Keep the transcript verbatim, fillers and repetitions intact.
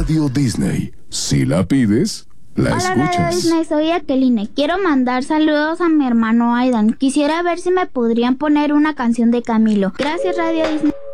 Radio Disney. Si la pides, la Hola, escuchas. Radio Disney, soy Aqueline. Quiero mandar saludos a mi hermano Aidan. Quisiera ver si me podrían poner una canción de Camilo. Gracias, Radio Disney.